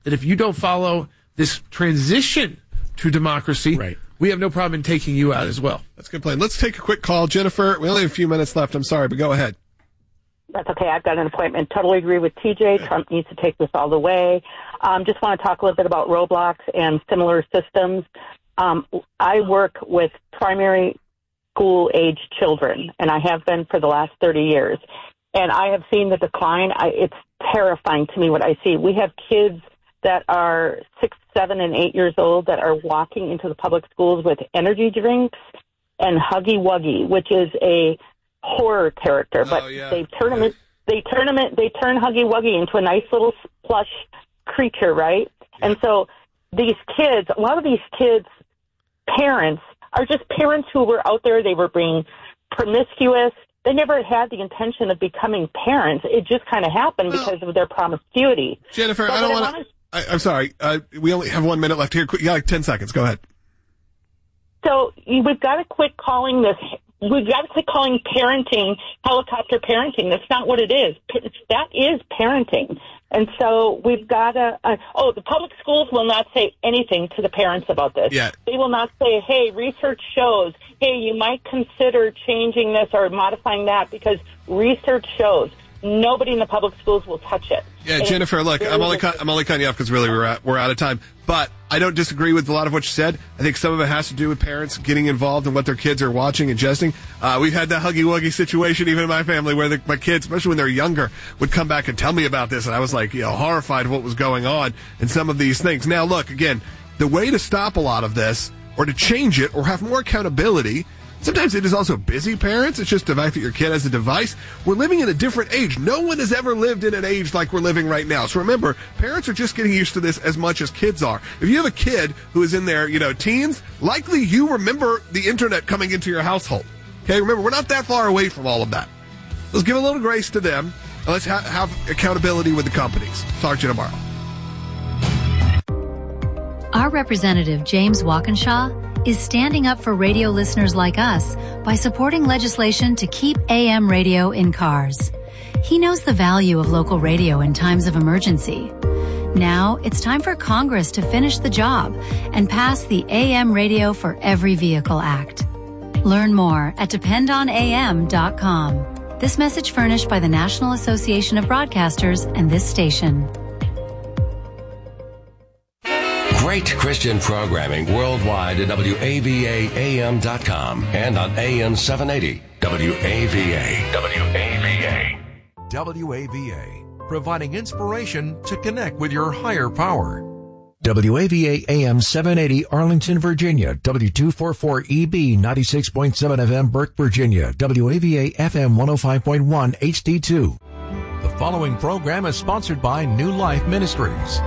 that if you don't follow this transition to democracy, right, we have no problem in taking you out as well. That's a good plan. Let's take a quick call. Jennifer, we only have a few minutes left. I'm sorry, but go ahead. That's okay. I've got an appointment. Totally agree with TJ. Trump needs to take this all the way. Just want to talk a little bit about Roblox and similar systems. I work with primary school-age children, and I have been for the last 30 years. And I have seen the decline. It's terrifying to me what I see. We have kids that are 6, 7, and 8 years old that are walking into the public schools with energy drinks and Huggy Wuggy, which is a horror character. But they turn Huggy Wuggy into a nice little plush creature, right? Yeah. And so these kids, a lot of these kids' parents are just parents who were out there. They were being promiscuous. They never had the intention of becoming parents. It just kind of happened because of their promiscuity. Jennifer, I don't want to... I'm sorry. We only have 1 minute left here. You got like 10 seconds. Go ahead. So we've got to quit calling this... We've got to quit calling parenting helicopter parenting. That's not what it is. That is parenting. And so we've got to... the public schools will not say anything to the parents about this. Yeah. They will not say, hey, research shows, hey, you might consider changing this or modifying that because research shows. Nobody in the public schools will touch it. Yeah, Jennifer, look, I'm only cutting you off because really we're out of time. But I don't disagree with a lot of what you said. I think some of it has to do with parents getting involved in what their kids are watching and ingesting. We've had the Huggy Wuggy situation even in my family where my kids, especially when they're younger, would come back and tell me about this. And I was like, horrified of what was going on in some of these things. Now, look, again, the way to stop a lot of this or to change it or have more accountability, sometimes it is also busy parents. It's just the fact that your kid has a device. We're living in a different age. No one has ever lived in an age like we're living right now. So remember, parents are just getting used to this as much as kids are. If you have a kid who is in their, teens, likely you remember the internet coming into your household. Okay, remember, we're not that far away from all of that. Let's give a little grace to them, and let's have accountability with the companies. Talk to you tomorrow. Our representative, James Walkinshaw, is standing up for radio listeners like us by supporting legislation to keep AM radio in cars. He knows the value of local radio in times of emergency. Now it's time for Congress to finish the job and pass the AM Radio for Every Vehicle Act. Learn more at dependonam.com. This message furnished by the National Association of Broadcasters and this station. Great Christian programming worldwide at WAVAAM.com and on AM 780 WAVA. WAVA, providing inspiration to connect with your higher power. WAVA AM 780 Arlington, Virginia. W244EB 96.7 FM Burke, Virginia. WAVA FM 105.1 HD2. The following program is sponsored by New Life Ministries.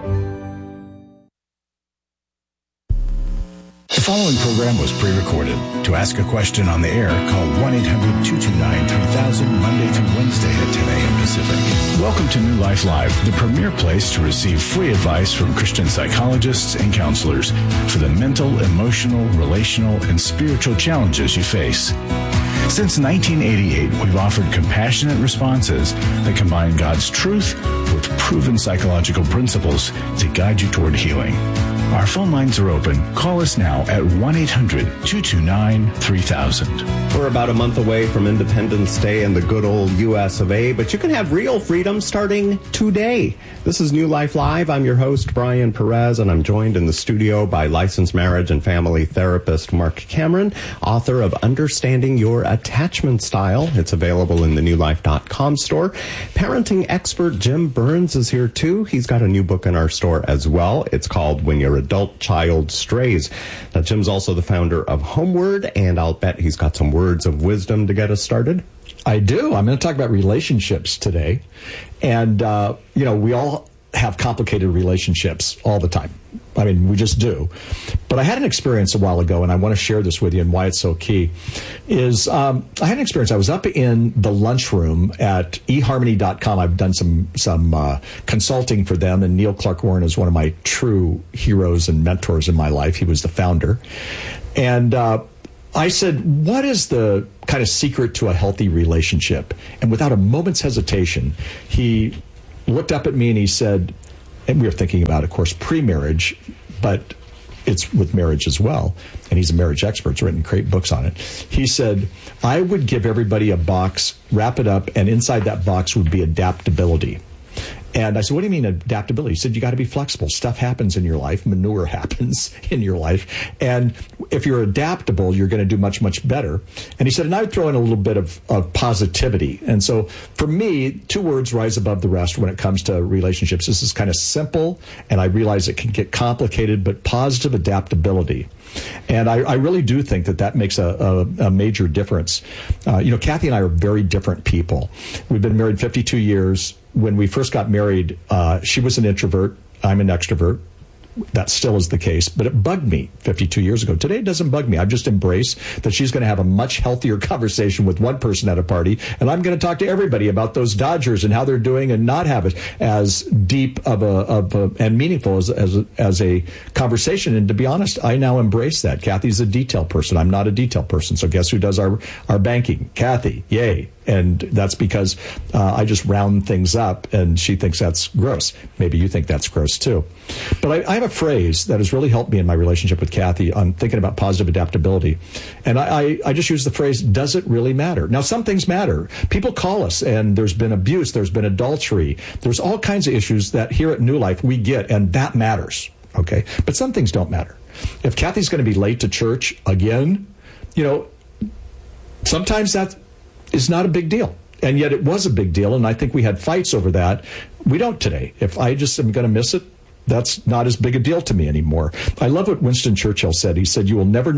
The following program was pre-recorded. To ask a question on the air, call 1-800-229-3000 Monday through Wednesday at 10 a.m. Pacific. Welcome to New Life Live, the premier place to receive free advice from Christian psychologists and counselors for the mental, emotional, relational, and spiritual challenges you face. Since 1988, we've offered compassionate responses that combine God's truth with proven psychological principles to guide you toward healing. Our phone lines are open. Call us now at 1-800-229-3000. We're about a month away from Independence Day in the good old U.S. of A., but you can have real freedom starting today. This is New Life Live. I'm your host, Brian Perez, and I'm joined in the studio by licensed marriage and family therapist Mark Cameron, author of Understanding Your Attachment Style. It's available in the newlife.com store. Parenting expert Jim Burns is here, too. He's got a new book in our store as well. It's called When Your Adult Child Strays. Now, Jim's also the founder of Homeward, and I'll bet he's got some words of wisdom to get us started. I do. I'm going to talk about relationships today. And, we all have complicated relationships all the time. I mean, we just do. But I had an experience a while ago, and I want to share this with you and why it's so key, is I had an experience. I was up in the lunchroom at eharmony.com. I've done some consulting for them, and Neil Clark Warren is one of my true heroes and mentors in my life. He was the founder. And I said, what is the kind of secret to a healthy relationship? And without a moment's hesitation, he looked up at me and he said, and we were thinking about, of course, pre-marriage, but it's with marriage as well. And he's a marriage expert. He's written great books on it. He said, I would give everybody a box, wrap it up, and inside that box would be adaptability. And I said, what do you mean adaptability? He said, you got to be flexible. Stuff happens in your life. Manure happens in your life. And if you're adaptable, you're going to do much, much better. And he said, and I would throw in a little bit of positivity. And so for me, 2 words rise above the rest when it comes to relationships. This is kind of simple, and I realize it can get complicated, but positive adaptability. And I really do think that makes a major difference. Kathy and I are very different people. We've been married 52 years. When we first got married, she was an introvert. I'm an extrovert. That still is the case, but it bugged me 52 years ago. Today, it doesn't bug me. I've just embraced that she's going to have a much healthier conversation with one person at a party, and I'm going to talk to everybody about those Dodgers and how they're doing, and not have it as deep of a and meaningful as a conversation. And to be honest, I now embrace that. Kathy's a detail person. I'm not a detail person. So guess who does our banking? Kathy. Yay. And that's because I just round things up, and she thinks that's gross. Maybe you think that's gross too. But I have a phrase that has really helped me in my relationship with Kathy on thinking about positive adaptability. And I just use the phrase, does it really matter? Now, some things matter. People call us, and there's been abuse, there's been adultery, there's all kinds of issues that here at New Life we get, and that matters. Okay? But some things don't matter. If Kathy's going to be late to church again, sometimes that is not a big deal. And yet it was a big deal, and I think we had fights over that. We don't today. If I just am going to miss it, that's not as big a deal to me anymore. I love what Winston Churchill said. He said, you will never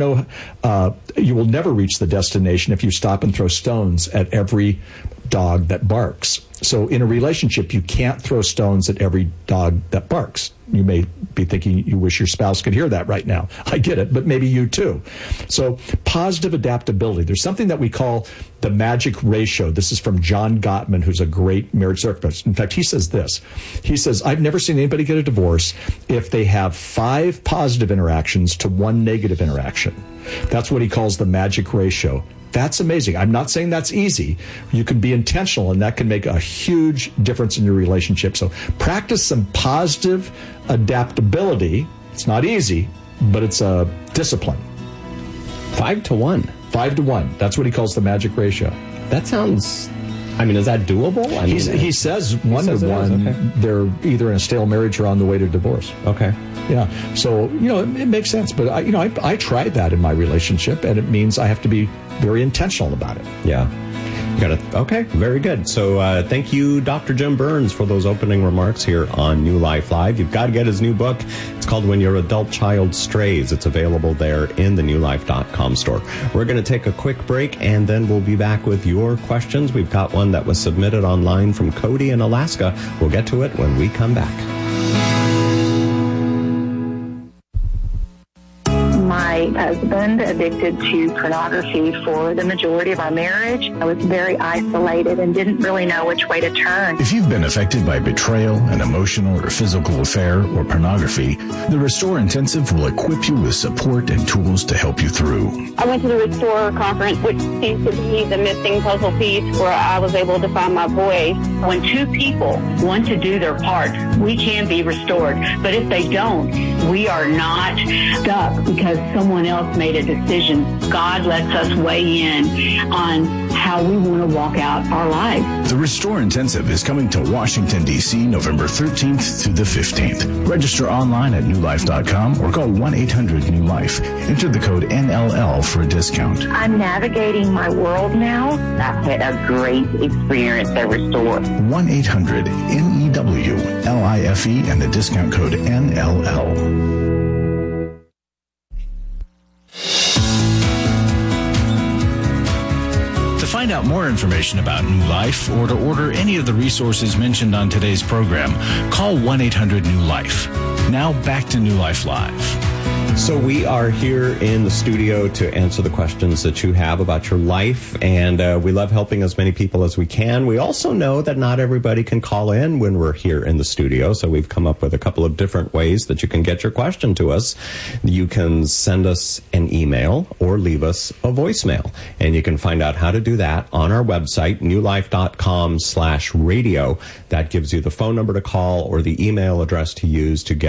reach the destination if you stop and throw stones at every dog that barks. So in a relationship, you can't throw stones at every dog that barks. You may be thinking you wish your spouse could hear that right now. I get it, but maybe you too. So positive adaptability. There's something that we call the magic ratio. This is from John Gottman, who's a great marriage therapist. In fact, he says this. He says, I've never seen anybody get a divorce if they have 5 positive interactions to 1 negative interaction. That's what he calls the magic ratio. That's amazing. I'm not saying that's easy. You can be intentional, and that can make a huge difference in your relationship. So practice some positive adaptability. It's not easy, but it's a discipline. 5 to 1. 5 to 1. That's what he calls the magic ratio. That sounds... is that doable? He says 1 to 1. Okay. They're either in a stale marriage or on the way to divorce. Okay. Yeah. So, it makes sense. But, I tried that in my relationship, and it means I have to be very intentional about it. Yeah. Okay, very good. So thank you, Dr. Jim Burns, for those opening remarks here on New Life Live. You've got to get his new book. It's called When Your Adult Child Strays. It's available there in the newlife.com store. We're going to take a quick break, and then we'll be back with your questions. We've got one that was submitted online from Cody in Alaska. We'll get to it when we come back. My husband addicted to pornography for the majority of our marriage. I was very isolated and didn't really know which way to turn. If you've been affected by betrayal, an emotional or physical affair, or pornography, the Restore Intensive will equip you with support and tools to help you through. I went to the Restore conference, which seems to be the missing puzzle piece where I was able to find my voice. When 2 people want to do their part, we can be restored. But if they don't, we are not stuck because someone else made a decision. God lets us weigh in on how we want to walk out our lives. The Restore Intensive is coming to Washington, D.C. November 13th through the 15th. Register online at newlife.com or call 1-800-NEW-LIFE. Enter the code NLL for a discount. I'm navigating my world now. I've had a great experience at Restore. 1-800-NEWLIFE and the discount code NLL. To find out more information about New Life or to order any of the resources mentioned on today's program, call 1-800-NEW-LIFE. Now back to New Life Live. So we are here in the studio to answer the questions that you have about your life, and we love helping as many people as we can. We also know that not everybody can call in when we're here in the studio, so we've come up with a couple of different ways that you can get your question to us. You can send us an email or leave us a voicemail, and you can find out how to do that on our website, newlife.com/radio. That gives you the phone number to call or the email address to use to get